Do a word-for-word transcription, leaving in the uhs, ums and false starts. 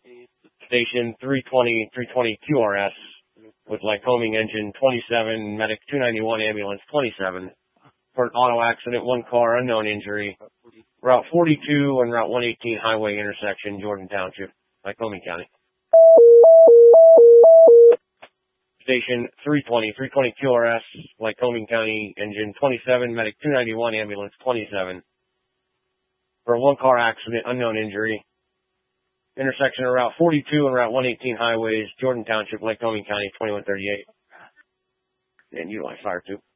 Station three twenty, three twenty Q R S with Lycoming engine twenty-seven, medic two ninety-one, ambulance twenty-seven. For an auto accident, one car, unknown injury. Route forty-two and Route one eighteen highway intersection, Jordan Township, Lycoming County. Station three twenty, three twenty Q R S, Lycoming County, engine twenty-seven, medic two ninety-one, ambulance twenty-seven. For a one car accident, unknown injury. Intersection of Route forty-two and Route one eighteen highways, Jordan Township, Lycoming County, twenty-one thirty-eight. And utilize fire too.